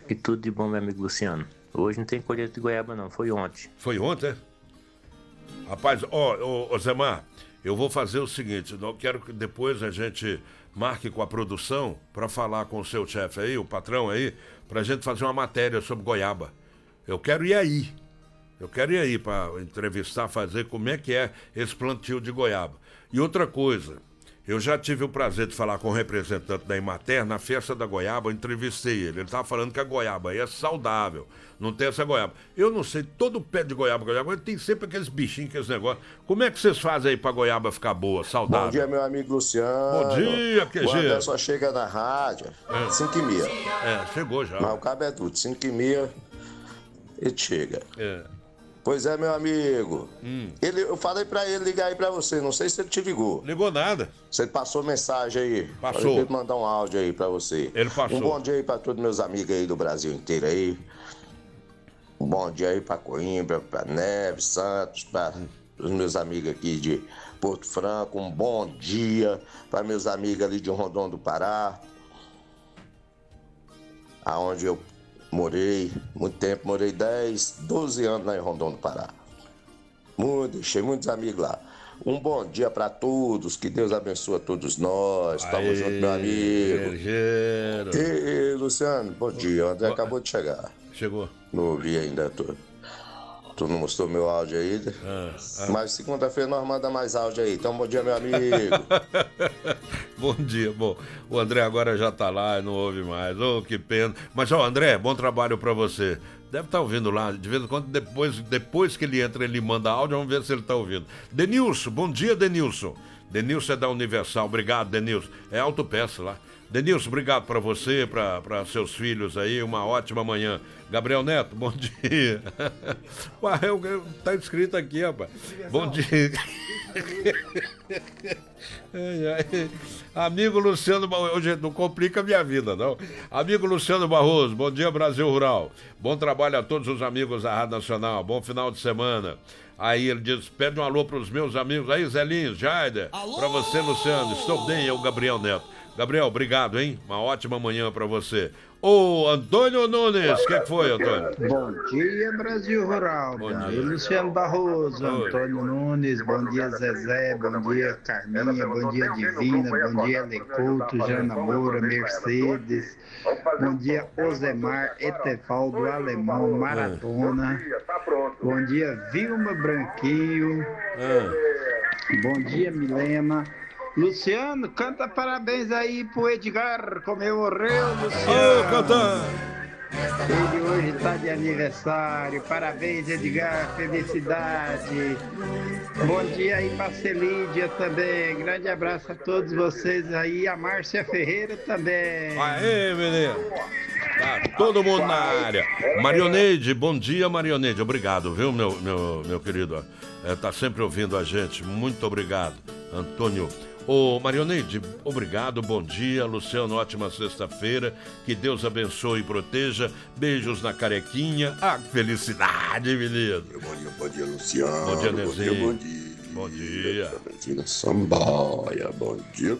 E tudo de bom, meu amigo Luciano. Hoje não tem colheita de goiaba, não. Foi ontem. Foi ontem, é? Rapaz, ó, Zemar, eu vou fazer o seguinte, eu quero que depois a gente marque com a produção para falar com o seu chefe aí, o patrão aí, pra gente fazer uma matéria sobre goiaba. Eu quero ir aí. Eu quero ir aí para entrevistar, fazer como é que é esse plantio de goiaba. E outra coisa, eu já tive o prazer de falar com o representante da Emater na festa da goiaba, eu entrevistei ele. Ele estava falando que a goiaba aí é saudável, não tem essa goiaba. Eu não sei, todo pé de goiaba tem sempre aqueles bichinhos, aqueles negócios. Como é que vocês fazem aí pra goiaba ficar boa, saudável? Bom dia, meu amigo Luciano. Bom dia, QG. O André só chega na rádio 5h30. Chegou já. Mas o cabo é tudo, 5h30 ele chega. É. Pois é, meu amigo. Eu falei pra ele ligar aí pra você, não sei se ele te ligou. Ligou nada. Você passou mensagem aí. Passou. Falei pra ele mandar um áudio aí pra você. Ele passou. Um bom dia aí pra todos meus amigos aí do Brasil inteiro aí. Um bom dia aí pra Coimbra, pra Neves, Santos, para os meus amigos aqui de Porto Franco. Um bom dia para meus amigos ali de Rondon do Pará, aonde eu morei muito tempo, morei 10, 12 anos lá em Rondon do Pará. Deixei muitos amigos lá. Um bom dia para todos, que Deus abençoe a todos nós. Tamo junto, meu amigo. Ei, Luciano, bom dia. O André acabou de chegar. Chegou. Não ouvi ainda, tu não mostrou meu áudio aí? Mas segunda-feira nós mandamos mais áudio aí. Então, bom dia, meu amigo. Bom dia. Bom, o André agora já tá lá e não ouve mais. Oh, que pena. Mas, André, bom trabalho pra você. Deve estar ouvindo lá. De vez em quando, depois que ele entra, ele manda áudio. Vamos ver se ele tá ouvindo. Denilson, bom dia, Denilson. Denilson é da Universal. Obrigado, Denilson. É autopeça lá. Denilson, obrigado para você, para seus filhos aí, uma ótima manhã. Gabriel Neto, bom dia. Ué, tá escrito aqui, rapaz. Bom dia. Amigo Luciano Barroso, hoje não complica a minha vida, não. Amigo Luciano Barroso, bom dia, Brasil Rural. Bom trabalho a todos os amigos da Rádio Nacional, bom final de semana. Aí ele diz, pede um alô para os meus amigos aí, Zelinho, Jaider, para você, Luciano, estou bem, é o Gabriel Neto. Gabriel, obrigado, hein? Uma ótima manhã pra você. Ô, Antônio Nunes, o que foi, Antônio? Bom dia, Brasil Rural. Bom dia, Luciano Barroso, Antônio Nunes, bom dia, Zezé, bom dia, Carminha, bom dia, Divina, bom dia, Lecouto, Jana Moura, Mercedes, bom dia, Osemar, Etevaldo, Alemão, Maratona, bom dia, Vilma Branquinho, bom dia, Milena. Luciano, canta parabéns aí pro Edgar, comemorou, Luciano. Canta! Ele hoje tá de aniversário, parabéns, Edgar, felicidade. Bom dia aí pra Celídia também, grande abraço a todos vocês aí, a Márcia Ferreira também. Aê, menino! Tá todo mundo na área. Marioneide, bom dia, Marioneide, obrigado, viu, meu querido? Tá sempre ouvindo a gente, muito obrigado, Antônio. Ô, Marioneide, obrigado, bom dia. Luciano, ótima sexta-feira. Que Deus abençoe e proteja. Beijos na carequinha. Ah, que felicidade, menino. Bom dia, Luciano. Bom dia, Nezinho. Bom dia. Bom dia. Mentira, sambaia. Bom dia.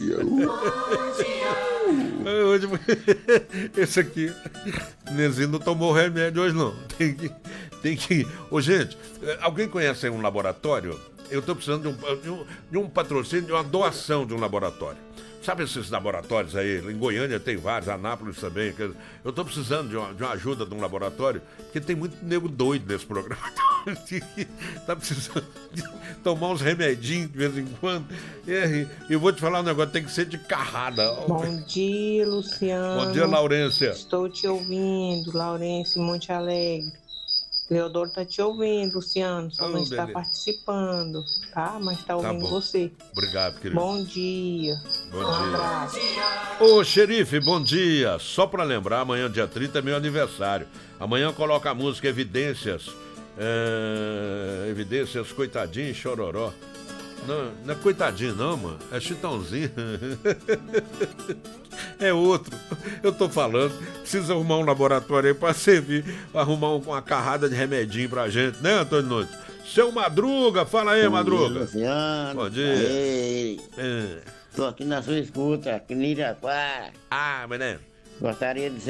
Hoje, esse aqui, Nezinho não tomou remédio hoje, não. Tem que... Ô, gente, alguém conhece aí um laboratório? Eu estou precisando de um patrocínio, de uma doação de um laboratório. Sabe esses laboratórios aí? Em Goiânia tem vários, Anápolis também. Eu estou precisando de uma ajuda de um laboratório, porque tem muito nego doido nesse programa. Está precisando de tomar uns remedinhos de vez em quando. E vou te falar um negócio, tem que ser de carrada. Bom dia, Luciano. Bom dia, Laurência. Estou te ouvindo, Laurência, Monte Alegre. Leodoro tá te ouvindo, Luciano, só não está participando, tá? Mas está ouvindo você. Obrigado, querido. Bom dia. Bom dia. Abraço. Ô, xerife, bom dia. Só para lembrar, amanhã, dia 30, é meu aniversário. Amanhã coloca a música Evidências. Evidências, Coitadinho, Chororó. Não é coitadinho não, mano. É Chitãozinho. É outro. Eu tô falando. Precisa arrumar um laboratório aí pra servir. Arrumar uma carrada de remedinho pra gente, né, Antônio Nunes? Seu Madruga, fala aí, Madruga. Bom dia, Luciano. Bom dia. Ei, tô aqui na sua escuta, aqui em Iraquara. Menino. Gostaria de dizer